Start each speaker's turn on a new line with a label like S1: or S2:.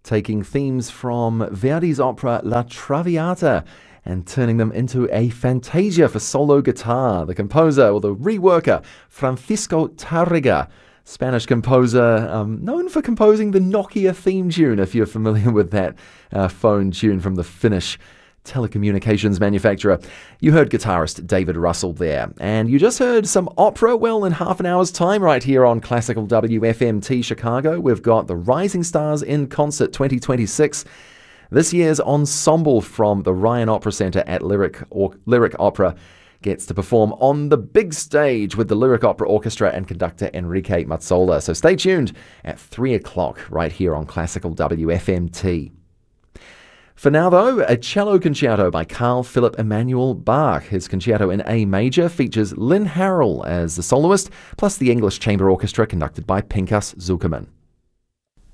S1: taking themes from Verdi's opera La Traviata and turning them into a fantasia for solo guitar. The composer, or the reworker, Francisco Tarrega, Spanish composer, known for composing the Nokia theme tune, if you're familiar with that phone tune from the Finnish telecommunications manufacturer. You heard guitarist David Russell there, and you just heard some opera. Well, in half an hour's time right here on Classical WFMT Chicago, we've got the Rising Stars in Concert 2026. This year's ensemble from the Ryan Opera Center at Lyric Opera gets to perform on the big stage with the Lyric Opera Orchestra and conductor Enrique Mazzola. So stay tuned at 3 o'clock right here on Classical WFMT. For now, though, a cello concerto by Carl Philipp Emanuel Bach. His concerto in A major features Lynn Harrell as the soloist, plus the English Chamber Orchestra conducted by Pinchas Zukerman.